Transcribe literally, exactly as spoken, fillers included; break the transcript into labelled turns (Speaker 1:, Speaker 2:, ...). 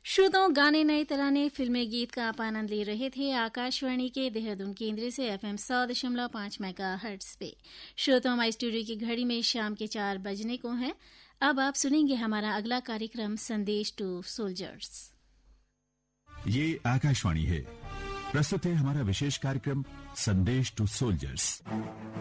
Speaker 1: श्रोताओं, गाने नए तराने फिल्मी गीत का आप आनंद ले रहे थे आकाशवाणी के देहरादून केंद्र से एफएम सौ दशमलव पांच मेगा हर्ट्ज पे। श्रोताओं, हमारी स्टूडियो की घड़ी में शाम के चार बजने को हैं। अब आप सुनेंगे हमारा अगला कार्यक्रम संदेश टू सोल्जर्स।
Speaker 2: ये आकाशवाणी है, प्रस्तुत है हमारा विशेष कार्यक्रम संदेश टू सोल्जर्स।